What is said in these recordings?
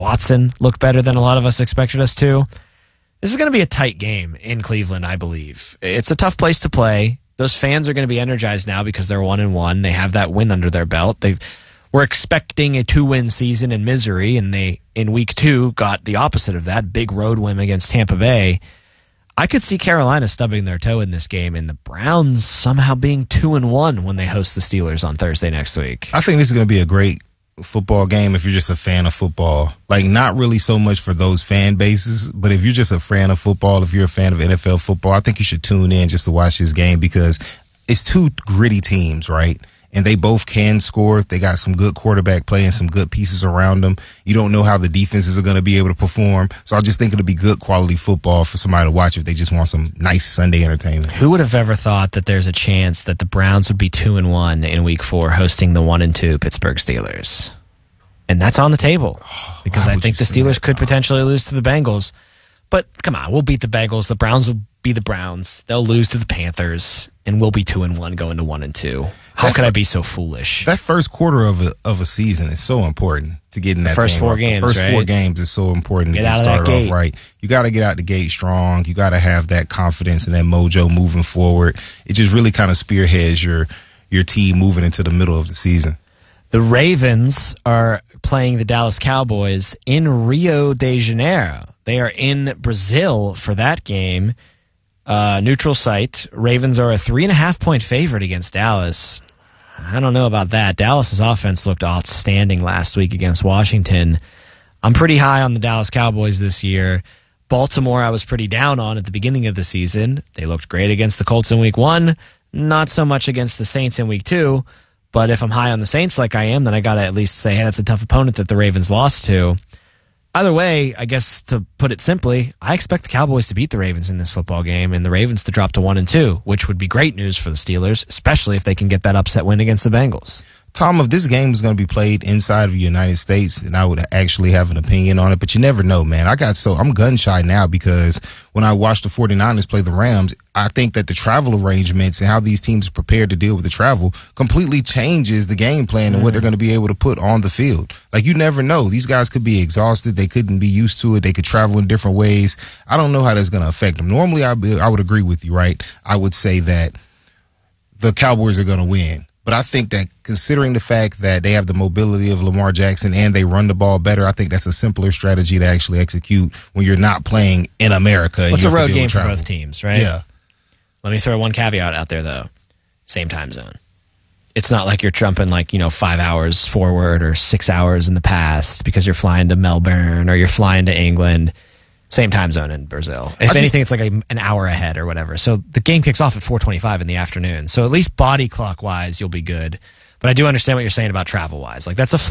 Watson looked better than a lot of us expected us to. This is going to be a tight game in Cleveland, I believe. It's a tough place to play. Those fans are going to be energized now because they're 1-1. They have that win under their belt. They were expecting a 2-win season in misery, and they, in week 2, got the opposite of that, big road win against Tampa Bay. I could see Carolina stubbing their toe in this game and the Browns somehow being 2-1 when they host the Steelers on Thursday next week. I think this is going to be a great football game if you're just a fan of football. Like, not really so much for those fan bases, but if you're just a fan of football, if you're a fan of NFL football, I think you should tune in just to watch this game because it's two gritty teams, right? And they both can score. They got some good quarterback play and some good pieces around them. You don't know how the defenses are going to be able to perform. So I just think it'll be good quality football for somebody to watch if they just want some nice Sunday entertainment. Who would have ever thought that there's a chance that the Browns would be 2-1 in week 4 hosting the 1-2 Pittsburgh Steelers? And that's on the table because I think the Steelers could potentially lose to the Bengals. But come on, we'll beat the Bengals. The Browns will be the Browns. They'll lose to the Panthers, and we'll be 2-1 going to 1-2. How could I be so foolish? That first quarter of a season is so important to get in that first thing 4 off. games. The first right? 4 games is so important Get to out of that gate. off right. You got to get out the gate strong. You got to have that confidence and that mojo moving forward. It just really kind of spearheads your team moving into the middle of the season. The Ravens are playing the Dallas Cowboys in Rio de Janeiro. They are in Brazil for that game. Neutral site. Ravens are a 3.5-point favorite against Dallas. I don't know about that. Dallas's offense looked outstanding last week against Washington. I'm pretty high on the Dallas Cowboys this year. Baltimore, I was pretty down on at the beginning of the season. They looked great against the Colts in week 1, not so much against the Saints in week 2. But if I'm high on the Saints like I am, then I got to at least say, hey, that's a tough opponent that the Ravens lost to. Either way, I guess to put it simply, I expect the Cowboys to beat the Ravens in this football game and the Ravens to drop to 1-2, which would be great news for the Steelers, especially if they can get that upset win against the Bengals. Tom, if this game is going to be played inside of the United States, then I would actually have an opinion on it, but you never know, man. I'm gun shy now because when I watched the 49ers play the Rams, I think that the travel arrangements and how these teams are prepared to deal with the travel completely changes the game plan and what they're going to be able to put on the field. Like, you never know. These guys could be exhausted. They couldn't be used to it. They could travel in different ways. I don't know how that's going to affect them. Normally, I would agree with you, right? I would say that the Cowboys are going to win. But I think that considering the fact that they have the mobility of Lamar Jackson and they run the ball better, I think that's a simpler strategy to actually execute when you're not playing in America. It's a road game for both teams, right? Yeah. Let me throw one caveat out there, though. Same time zone. It's not like you're jumping 5 hours forward or 6 hours in the past because you're flying to Melbourne or you're flying to England. Same time zone in Brazil. If anything, it's like an hour ahead or whatever. So the game kicks off at 4:25 in the afternoon. So at least body clock-wise, you'll be good. But I do understand what you're saying about travel-wise. Like, that's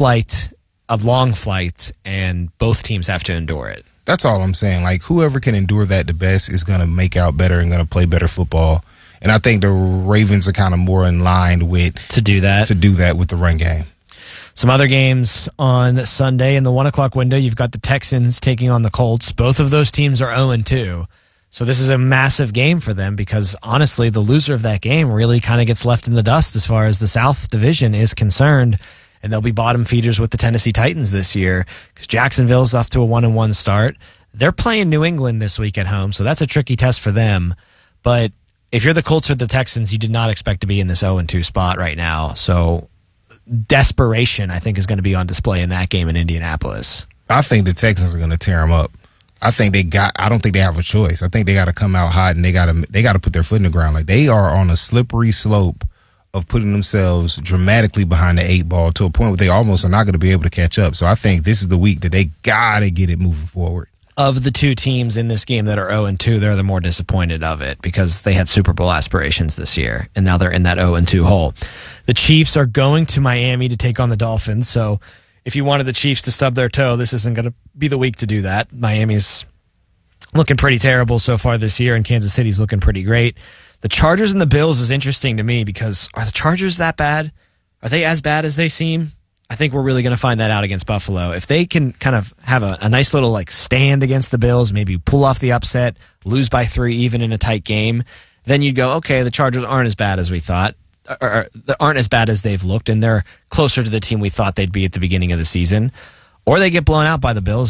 a long flight, and both teams have to endure it. That's all I'm saying. Like, whoever can endure that the best is going to make out better and going to play better football. And I think the Ravens are kind of more in line with to do that with the run game. Some other games on Sunday in the 1 o'clock window, you've got the Texans taking on the Colts. Both of those teams are 0-2. So this is a massive game for them because, honestly, the loser of that game really kind of gets left in the dust as far as the South Division is concerned. And they'll be bottom feeders with the Tennessee Titans this year because Jacksonville's off to a 1-1 start. They're playing New England this week at home, so that's a tricky test for them. But if you're the Colts or the Texans, you did not expect to be in this 0-2 spot right now. So desperation, I think, is going to be on display in that game in Indianapolis. I think the Texans are going to tear them up. I don't think they have a choice. I think they got to come out hot and they got to put their foot in the ground. Like, they are on a slippery slope of putting themselves dramatically behind the 8 ball to a point where they almost are not going to be able to catch up. So I think this is the week that they got to get it moving forward. Of the two teams in this game that are 0-2, they're the more disappointed of it because they had Super Bowl aspirations this year, and now they're in that 0-2 hole. The Chiefs are going to Miami to take on the Dolphins, so if you wanted the Chiefs to stub their toe, this isn't going to be the week to do that. Miami's looking pretty terrible so far this year, and Kansas City's looking pretty great. The Chargers and the Bills is interesting to me because are the Chargers that bad? Are they as bad as they seem? I think we're really going to find that out against Buffalo. If they can kind of have a nice little stand against the Bills, maybe pull off the upset, lose by 3 even in a tight game, then you'd go, okay, the Chargers aren't as bad as we thought, or aren't as bad as they've looked, and they're closer to the team we thought they'd be at the beginning of the season. or they get blown out by the Bills.